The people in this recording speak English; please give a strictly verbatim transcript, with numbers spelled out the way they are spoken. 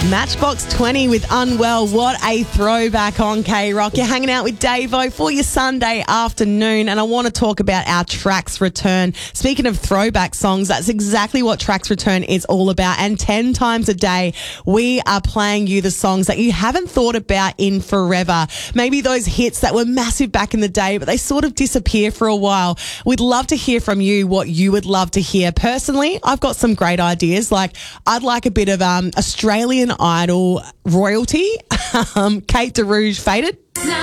Matchbox twenty with Unwell. What a throwback on K-Rock. You're hanging out with Davo for your Sunday afternoon, and I want to talk about our Tracks Return. Speaking of throwback songs, that's exactly what Tracks Return is all about. And ten times a day, we are playing you the songs that you haven't thought about in forever. Maybe those hits that were massive back in the day, but they sort of disappear for a while. We'd love to hear from you what you would love to hear. Personally, I've got some great ideas. Like, I'd like a bit of um, Australian Idol royalty. um, Kate DeRouge, Faded.